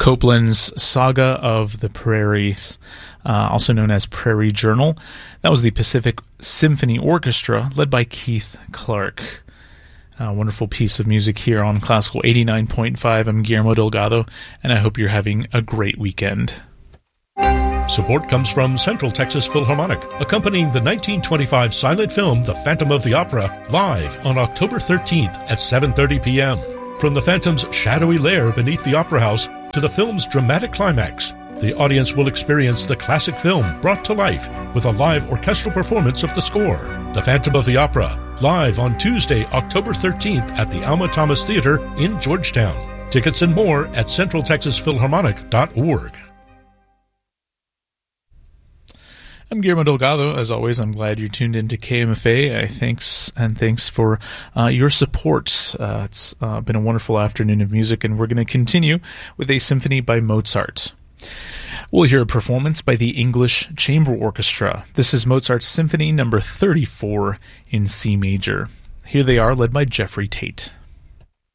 Copland's Saga of the Prairies, also known as Prairie Journal. That was the Pacific Symphony Orchestra, led by Keith Clark. A wonderful piece of music here on Classical 89.5. I'm Guillermo Delgado, and I hope you're having a great weekend. Support comes from Central Texas Philharmonic, accompanying the 1925 silent film The Phantom of the Opera, live on October 13th at 7:30 p.m. From the Phantom's shadowy lair beneath the Opera House to the film's dramatic climax, the audience will experience the classic film brought to life with a live orchestral performance of the score. The Phantom of the Opera, live on Tuesday, October 13th at the Alma Thomas Theater in Georgetown. Tickets and more at centraltexasphilharmonic.org. I'm Guillermo Delgado. As always, I'm glad you tuned into KMFA. Thanks for your support. It's been a wonderful afternoon of music, and we're going to continue with a symphony by Mozart. We'll hear a performance by the English Chamber Orchestra. This is Mozart's Symphony number 34 in C major. Here they are, led by Jeffrey Tate.